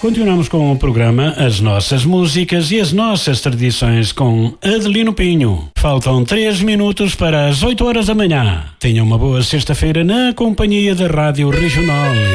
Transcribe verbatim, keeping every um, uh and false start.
Continuamos com o programa As Nossas Músicas e as Nossas Tradições com Adelino Pinho. Faltam três minutos para as oito horas da manhã. Tenha uma boa sexta-feira na companhia da Rádio Regional.